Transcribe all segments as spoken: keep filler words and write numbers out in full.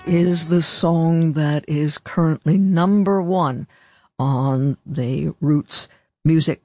is the song that is currently number one on the Roots music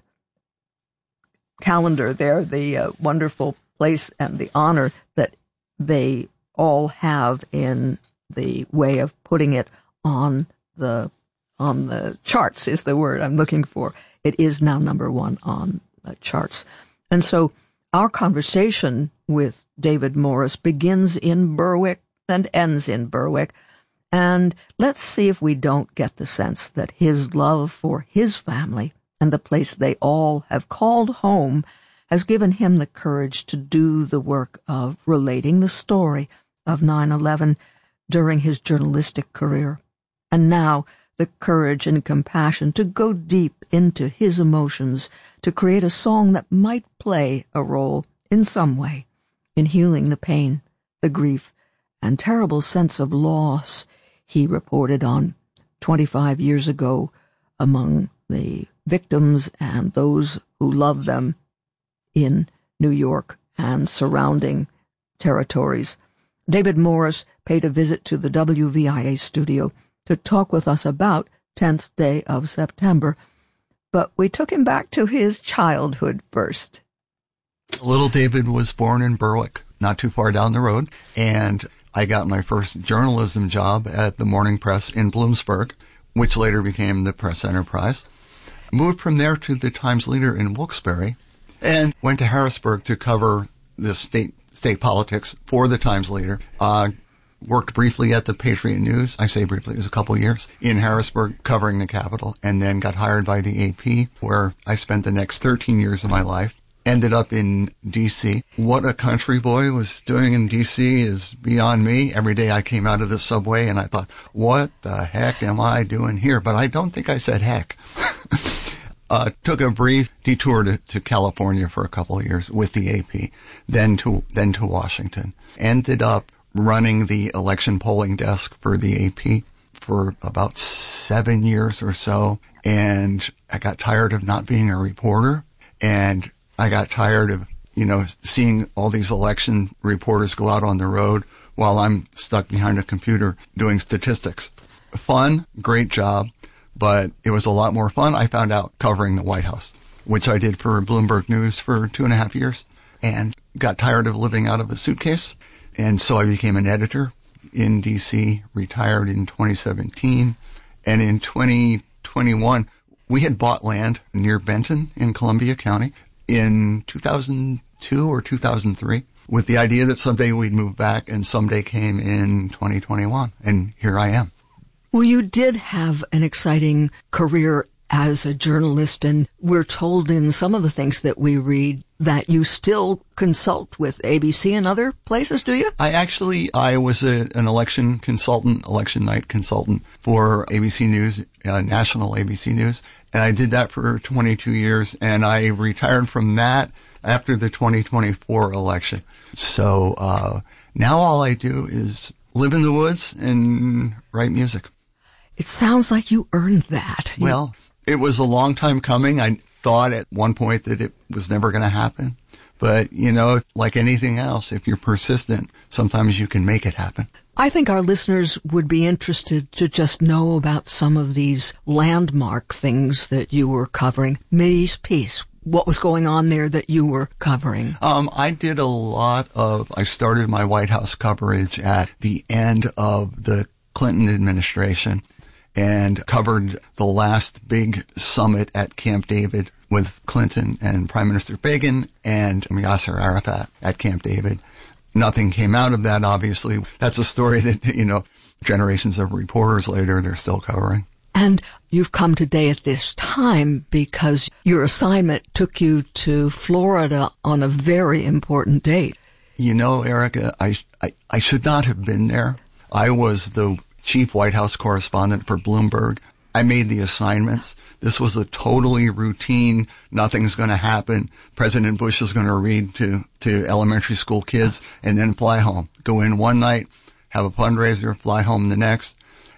calendar there, the uh, wonderful place and the honor that they all have in the way of putting it on the on the charts is the word I'm looking for. It is now number one on the charts. And so our conversation with David Morris begins in Berwick and ends in Berwick. And let's see if we don't get the sense that his love for his family and the place they all have called home has given him the courage to do the work of relating the story of nine eleven during his journalistic career. And now the courage and compassion to go deep into his emotions to create a song that might play a role in some way in healing the pain, the grief, and terrible sense of loss he reported on twenty-five years ago among the victims and those who love them in New York and surrounding territories. David Morris paid a visit to the W V I A studio to talk with us about tenth day of September, but we took him back to his childhood first. Little David was born in Berwick, not too far down the road, and I got my first journalism job at the Morning Press in Bloomsburg, which later became the Press Enterprise. Moved from there to the Times-Leader in Wilkes-Barre, and went to Harrisburg to cover the state state politics for the Times-Leader. Uh, worked briefly at the Patriot News. I say briefly, it was a couple of years in Harrisburg covering the Capitol, and then got hired by the A P, where I spent the next thirteen years of my life. Ended up in D C. What a country boy was doing in D C is beyond me. Every day I came out of the subway and I thought, what the heck am I doing here? But I don't think I said heck. Uh, took a brief detour to, to California for a couple of years with the A P, then to, then to Washington. Ended up running the election polling desk for the A P for about seven years or so. And I got tired of not being a reporter, and I got tired of, you know, seeing all these election reporters go out on the road while I'm stuck behind a computer doing statistics. Fun, great job. But it was a lot more fun, I found out, covering the White House, which I did for Bloomberg News for two and a half years, and got tired of living out of a suitcase. And so I became an editor in D C, retired in twenty seventeen. And in twenty twenty-one, we had bought land near Benton in Columbia County in two thousand two or two thousand three, with the idea that someday we'd move back, and someday came in twenty twenty-one. And here I am. Well, you did have an exciting career as a journalist, and we're told in some of the things that we read that you still consult with A B C and other places, do you? I actually, I was a, an election consultant, election night consultant for A B C News, uh, national A B C News, and I did that for twenty-two years, and I retired from that after the twenty twenty-four election. So uh now all I do is live in the woods and write music. It sounds like you earned that. Well, it was a long time coming. I thought at one point that it was never going to happen. But, you know, like anything else, if you're persistent, sometimes you can make it happen. I think our listeners would be interested to just know about some of these landmark things that you were covering. Mideast Peace. What was going on there that you were covering? Um, I did a lot of, I started my White House coverage at the end of the Clinton administration, and covered the last big summit at Camp David with Clinton and Prime Minister Begin and Yasser Arafat at Camp David. Nothing came out of that, obviously. That's a story that, you know, generations of reporters later, they're still covering. And you've come today at this time because your assignment took you to Florida on a very important date. You know, Erica, I, I, I should not have been there. I was the chief White House correspondent for Bloomberg. I made the assignments. This was a totally routine, nothing's going to happen. President Bush is going to read to, to elementary school kids and then fly home. Go in one night, have a fundraiser, fly home the next.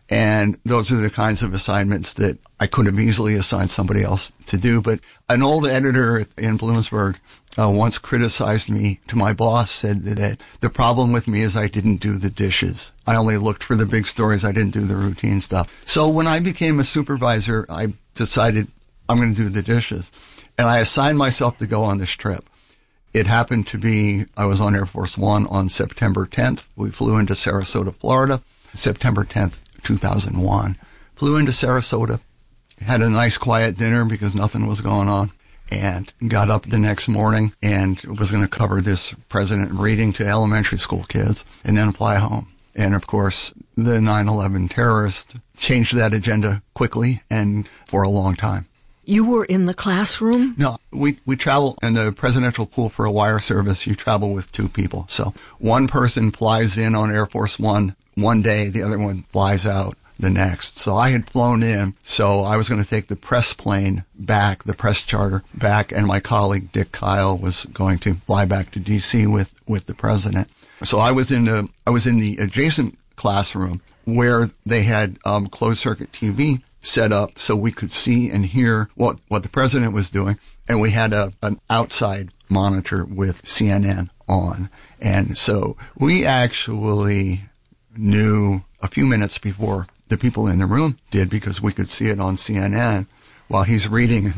And those are the kinds of assignments that I could have easily assigned somebody else to do. But an old editor in Bloomsburg uh, once criticized me to my boss, said that the problem with me is I didn't do the dishes. I only looked for the big stories. I didn't do the routine stuff. So when I became a supervisor, I decided I'm going to do the dishes. And I assigned myself to go on this trip. It happened to be, I was on Air Force One on September tenth. We flew into Sarasota, Florida, September tenth, two thousand one. Flew into Sarasota, had a nice quiet dinner because nothing was going on, and got up the next morning and was going to cover this president reading to elementary school kids and then fly home. And of course, the nine eleven terrorists changed that agenda quickly and for a long time. You were in the classroom? No, we, we travel in the presidential pool for a wire service. You travel with two people. So one person flies in on Air Force One one day, the other one flies out the next. So I had flown in, so I was going to take the press plane back, the press charter back, and my colleague Dick Kyle was going to fly back to D C with, with the president. So I was in the, I was in the adjacent classroom where they had um, closed circuit T V set up so we could see and hear what, what the president was doing. And we had a, an outside monitor with C N N on. And so we actually knew a few minutes before the people in the room did, because we could see it on C N N while he's reading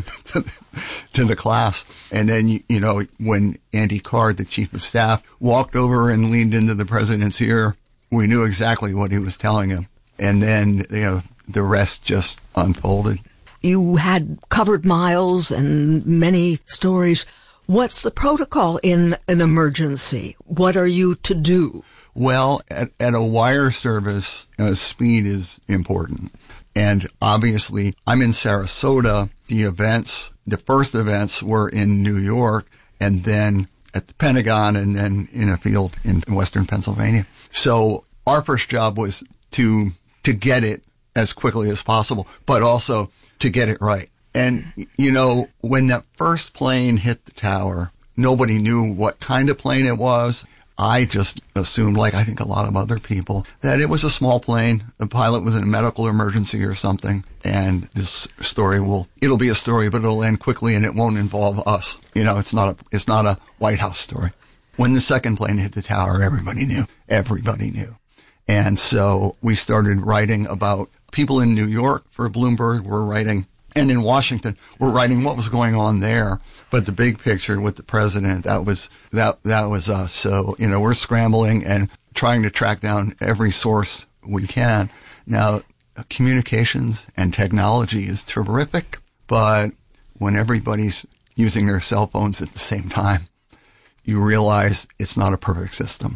to the class. And then, you, you know, when Andy Card, the chief of staff, walked over and leaned into the president's ear, we knew exactly what he was telling him. And then, you know, the rest just unfolded. You had covered miles and many stories. What's the protocol in an emergency? What are you to do? Well, at, at a wire service, uh, speed is important. And obviously, I'm in Sarasota. The events, the first events were in New York, and then at the Pentagon, and then in a field in Western Pennsylvania. So our first job was to to get it as quickly as possible, but also to get it right. And, you know, when that first plane hit the tower, nobody knew what kind of plane it was. I just assumed, like I think a lot of other people, that it was a small plane. The pilot was in a medical emergency or something. And this story will, it'll be a story, but it'll end quickly and it won't involve us. You know, it's not a, it's not a White House story. When the second plane hit the tower, everybody knew. Everybody knew. And so we started writing about people in New York for Bloomberg were writing, and in Washington were writing what was going on there. But the big picture with the president, that was, that, that was us. So, you know, we're scrambling and trying to track down every source we can. Now, communications and technology is terrific, but when everybody's using their cell phones at the same time, you realize it's not a perfect system.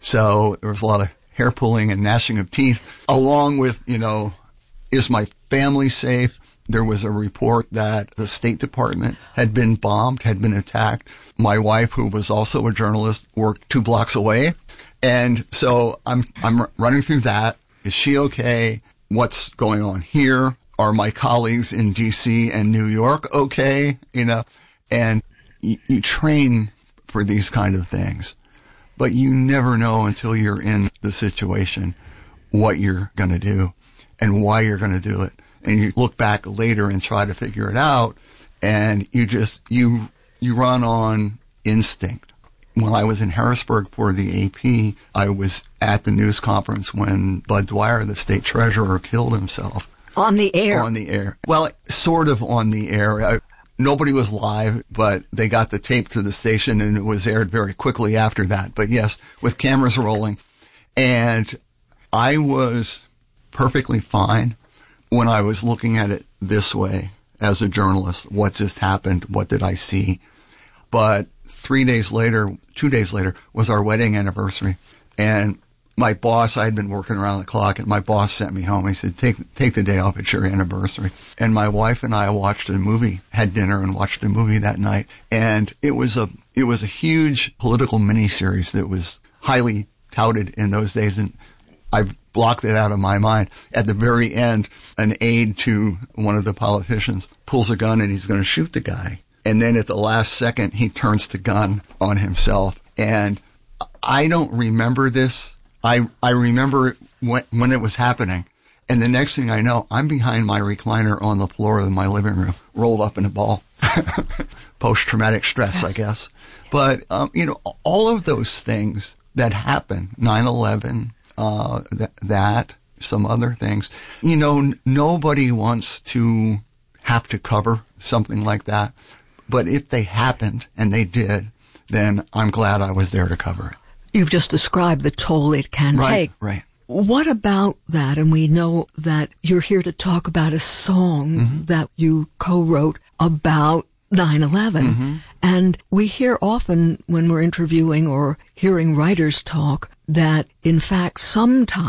So there was a lot of hair pulling and gnashing of teeth, along with, you know, is my family safe? There was a report that the State Department had been bombed, had been attacked. My wife, who was also a journalist, worked two blocks away. And so I'm, I'm running through that. Is she okay? What's going on here? Are my colleagues in D C and New York okay? You know, and you, you train for these kind of things, but you never know until you're in the situation what you're going to do and why you're going to do it. And you look back later and try to figure it out, and you just, you, you run on instinct. When I was in Harrisburg for the A P, I was at the news conference when Bud Dwyer, the state treasurer, killed himself. On the air? On the air. Well, sort of on the air. I, nobody was live, but they got the tape to the station and it was aired very quickly after that. But yes, with cameras rolling. And I was perfectly fine when I was looking at it this way as a journalist. What just happened? What did I see? But three days later, two days later, was our wedding anniversary. And my boss, I had been working around the clock, and my boss sent me home. He said, take, take the day off. It's your anniversary. And my wife and I watched a movie, had dinner and watched a movie that night. And it was a, it was a huge political miniseries that was highly touted in those days. And I've blocked it out of my mind. At the very end, an aide to one of the politicians pulls a gun and he's going to shoot the guy. And then at the last second, he turns the gun on himself. And I don't remember this. I, I remember when, when it was happening. And the next thing I know, I'm behind my recliner on the floor of my living room, rolled up in a ball. Post-traumatic stress, I guess. But, um, you know, all of those things that happen, nine eleven, uh, th- that, some other things, you know, n- nobody wants to have to cover something like that. But if they happened, and they did, then I'm glad I was there to cover it. You've just described the toll it can Right, take. right. What about that? And we know that you're here to talk about a song mm-hmm. that you co-wrote about nine eleven. Mm-hmm. And we hear often when we're interviewing or hearing writers talk that, in fact, sometimes